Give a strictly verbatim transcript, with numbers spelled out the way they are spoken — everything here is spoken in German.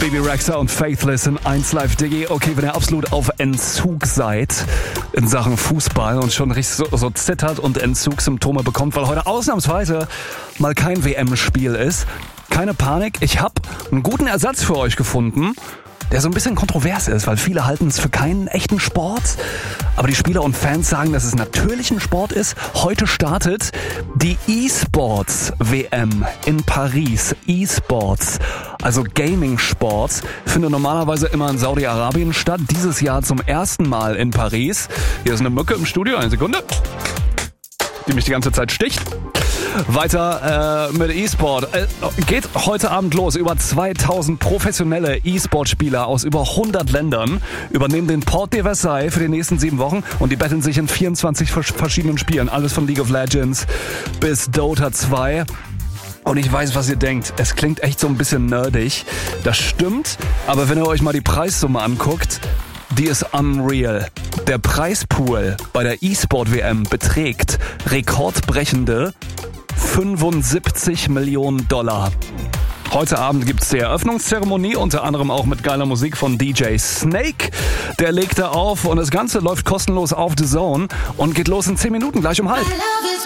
Bebe Rexha und Faithless in eins Live Diggi. Okay, wenn ihr absolut auf Entzug seid in Sachen Fußball und schon richtig so, so zittert und Entzugssymptome bekommt, weil heute ausnahmsweise mal kein W M-Spiel ist, keine Panik, ich habe einen guten Ersatz für euch gefunden, der so ein bisschen kontrovers ist, weil viele halten es für keinen echten Sport. Aber die Spieler und Fans sagen, dass es natürlich ein Sport ist. Heute startet die E-Sports-W M in Paris. E-Sports, also Gaming-Sport, findet normalerweise immer in Saudi-Arabien statt. Dieses Jahr zum ersten Mal in Paris. Hier ist eine Mücke im Studio, eine Sekunde, die mich die ganze Zeit sticht. Weiter äh, mit E-Sport. Äh, geht heute Abend los. Über zweitausend professionelle E-Sport-Spieler aus über hundert Ländern übernehmen den Port de Versailles für die nächsten sieben Wochen und die betteln sich in vierundzwanzig verschiedenen Spielen. Alles von League of Legends bis Dota zwei. Und ich weiß, was ihr denkt. Es klingt echt so ein bisschen nerdig. Das stimmt, aber wenn ihr euch mal die Preissumme anguckt, die ist unreal. Der Preispool bei der E-Sport-W M beträgt rekordbrechende fünfundsiebzig Millionen Dollar. Heute Abend gibt's die Eröffnungszeremonie, unter anderem auch mit geiler Musik von D J Snake. Der legt da auf und das Ganze läuft kostenlos auf The Zone und geht los in zehn Minuten, gleich um halb.